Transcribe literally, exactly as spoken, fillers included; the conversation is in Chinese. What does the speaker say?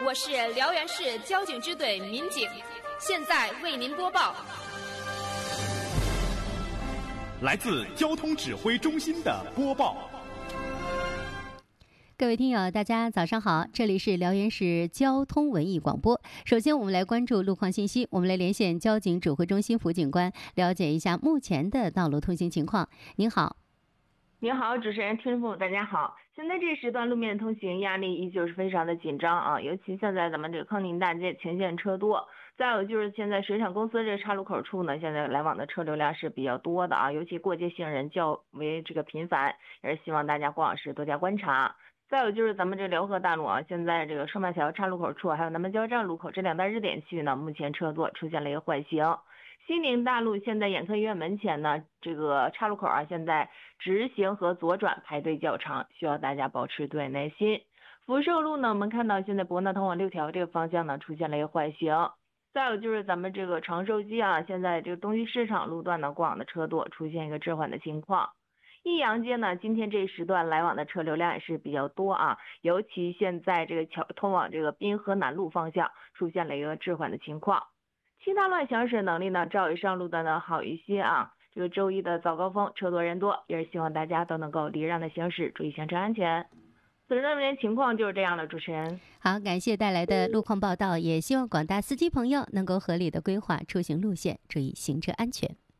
我是辽源市交警支队民警，现在为您播报。 来自交通指挥中心的播报。 各位听友，大家早上好，这里是辽源市交通文艺广播。首先我们来关注路况信息，我们来连线交警指挥中心副警官，了解一下目前的道路通行情况。您好。 您好，主持人、听众朋友，大家好。现在这时段路面通行压力依旧是非常的紧张啊，尤其现在咱们这个康宁大街前线车多，再有就是现在水产公司这个岔路口处呢，现在来往的车流量是比较多的啊，尤其过街行人较为这个频繁，也是希望大家过往时多加观察。再有就是咱们这辽河大路啊，现在这个双马桥岔路口处还有南门交站路口这两大热点区域呢，目前车多出现了一个缓行。西宁大路现在眼科医院门前呢，这个岔路口啊，现在直行和左转排队较长，需要大家保持多点耐心。福寿路呢，我们看到现在博纳通往六条这个方向呢，出现了一个缓行。再有就是咱们这个长寿街啊，现在这个东西市场路段呢，过往的车多，出现一个滞缓的情况。益阳街呢，今天这一时段来往的车流量也是比较多啊，尤其现在这个桥通往这个滨河南路方向出现了一个滞缓的情况。其他乱行驶能力呢，照以上路段呢好一些啊。这个周一的早高峰车多人多，也是希望大家都能够礼让的行驶，注意行车安全。此时的目前情况就是这样了，主持人。 好，感谢带来的路况报道，也希望广大司机朋友能够合理的规划出行路线，注意行车安全。